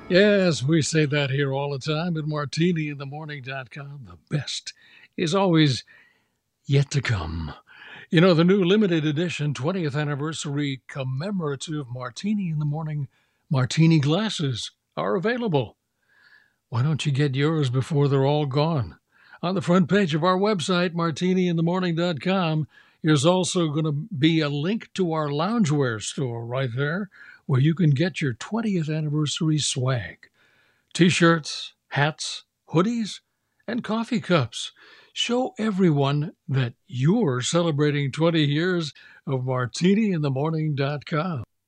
Yes, we say that here all the time at martiniinthemorning.com. The best is always yet to come. You know, the new limited edition 20th anniversary commemorative Martini in the Morning martini glasses are available. Why don't you get yours before they're all gone? On the front page of our website, martiniinthemorning.com, there's also going to be a link to our loungewear store right there where you can get your 20th anniversary swag. T-shirts, hats, hoodies, and coffee cups. Show everyone that you're celebrating 20 years of martiniinthemorning.com.